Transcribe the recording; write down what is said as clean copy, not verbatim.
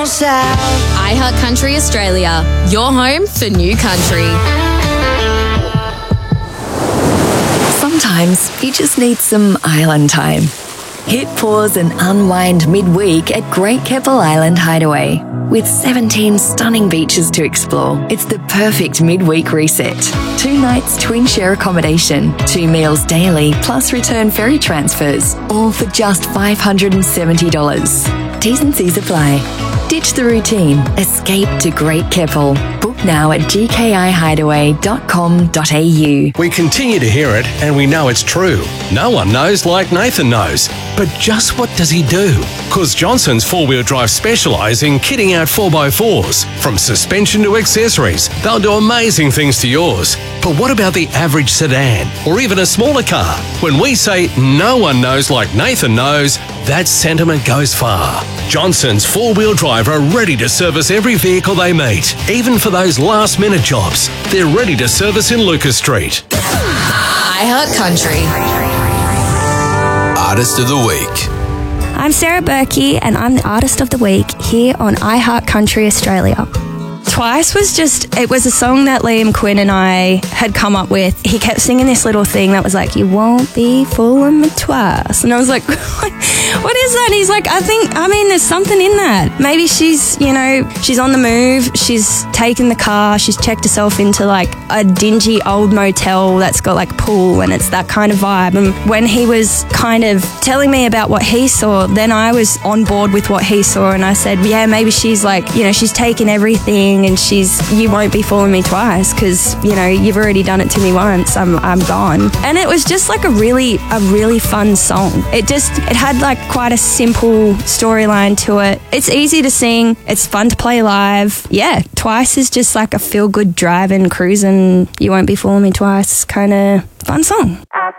iHeart Country Australia, your home for new country. Sometimes you just need some island time. Hit pause and unwind midweek at Great Keppel Island Hideaway. With 17 stunning beaches to explore, it's the perfect midweek reset. 2 nights twin share accommodation, 2 meals daily, plus return ferry transfers, all for just $570. T's and C's apply. Ditch the routine. Escape to Great Keppel. Book now at gkihideaway.com.au. We continue to hear it, and we know it's true. No one knows like Nathan knows. But just what does he do? Because Johnson's 4-wheel drive specialise in kitting out 4x4s. From suspension to accessories, they'll do amazing things to yours. But what about the average sedan, or even a smaller car? When we say no one knows like Nathan knows, that sentiment goes far. Johnson's 4-wheel drive are ready to service every vehicle they meet, even for those last-minute jobs. They're ready to service in Lucas Street. iHeart Country. Artist of the Week. I'm Sarah Berkey and I'm the Artist of the Week here on iHeart Country Australia. Twice was it was a song that Liam Quinn and I had come up with. He kept singing this little thing that was like, you won't be fooling me twice. And I was like, what is that? And he's like, there's something in that. Maybe she's on the move. She's taken the car. She's checked herself into like a dingy old motel that's got like pool and it's that kind of vibe. And when he was kind of telling me about what he saw, then I was on board with what he saw and I said, yeah, maybe she's like, she's taken everything and you won't be fooling me twice because, you've already done it to me once. I'm gone. And it was just like a really fun song. It had like quite a simple storyline to it. It's easy to sing. It's fun to play live. Yeah, Twice is just like a feel-good driving, cruising, you won't be fooling me twice kind of fun song. I